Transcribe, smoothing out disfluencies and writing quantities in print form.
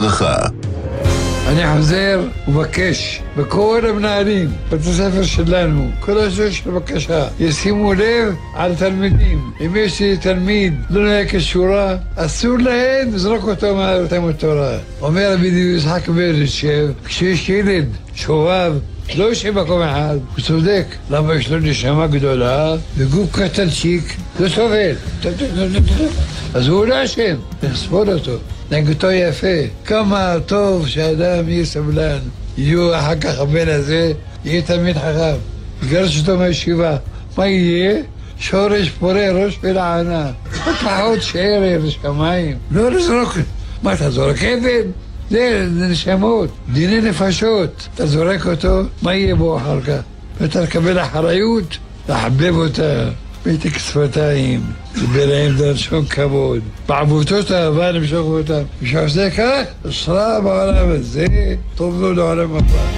ברכה. אני חוזר ובקש בכל המנהלים, בית הספר שלנו, כל השאלה של בקשה, ישימו לב על תלמידים. אם יש לי תלמיד לא נהיה כשורה, אסור להם לזרוק אותו מהתלמוד תורה. אומר רבי יצחק ברדיצ'ב, כשיש ילד שובב, לא יושב מקום אחד, הוא צודק. למה יש לו נשמה גדולה וגוף קטנצ'יק, לא סובל. אז הוא לא אשם, לסבול אותו. נגדו יפה. כמה טוב שהאדם יהיה סבלן. יהיו אחר כך הבן הזה, יהיה תלמיד חכם. יגרש אותו מהישיבה. מה יהיה? שורש פורה ראש ולענה. פחות שער לשמיים. לא לזרוק. מה, אתה זורק אבן? זה נשמות, דיני נפשות. אתה זורק אותו, מה יהיה בו אחר כך? ואתה לקבל אחריות, לחבב אותה. מתק שפתיים, לדבר להם דרשון כבוד. בעבותות אהבה למשוך אותם. מי שעושה כך, אשרה בעולם הזה, טוב לו לעולם הבא.